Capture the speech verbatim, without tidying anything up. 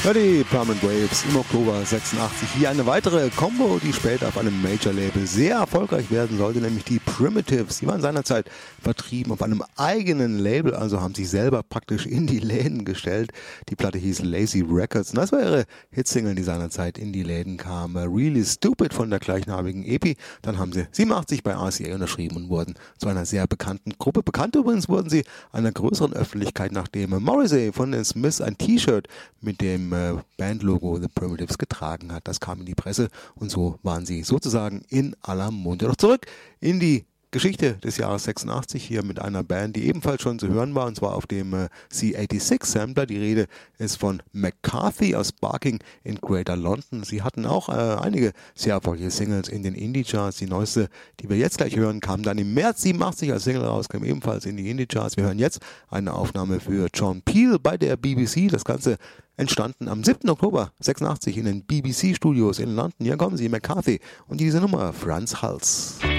Ja, die Permanent Waves im Oktober sechsundachtzig. Hier eine weitere Combo, die später auf einem Major-Label sehr erfolgreich werden sollte, nämlich die Primitives. Die waren seinerzeit vertrieben auf einem eigenen Label, also haben sich selber praktisch in die Läden gestellt. Die Platte hieß Lazy Records und das war ihre Hitsingle, die seinerzeit in die Läden kam. Really Stupid von der gleichnamigen E P. Dann haben sie siebenundachtzig bei R C A unterschrieben und wurden zu einer sehr bekannten Gruppe. Bekannt übrigens wurden sie einer größeren Öffentlichkeit, nachdem Morrissey von den Smiths ein T-Shirt mit dem Bandlogo The Primitives getragen hat. Das kam in die Presse und so waren sie sozusagen in aller Munde. Doch zurück in die Geschichte des Jahres sechsundachtzig hier mit einer Band, die ebenfalls schon zu hören war, und zwar auf dem äh, C sechsundachtzig Sampler. Die Rede ist von McCarthy aus Barking in Greater London. Sie hatten auch äh, einige sehr erfolgreiche Singles in den Indie-Charts. Die neueste, die wir jetzt gleich hören, kam dann im März siebenundachtzig als Single raus, kam ebenfalls in die Indie-Charts. Wir hören jetzt eine Aufnahme für John Peel bei der B B C. Das Ganze entstanden am siebten Oktober sechsundachtzig in den B B C-Studios in London. Hier kommen sie, McCarthy und diese Nummer, Franz Hals.